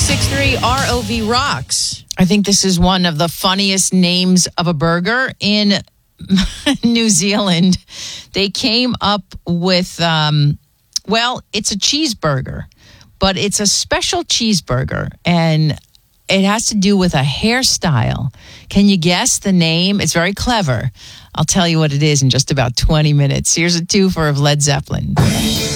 663 ROV Rocks. I think this is one of the funniest names of a burger in New Zealand. They came up with, it's a cheeseburger, but it's a special cheeseburger, and it has to do with a hairstyle. Can you guess the name? It's very clever. I'll tell you what it is in just about 20 minutes. Here's a twofer of Led Zeppelin.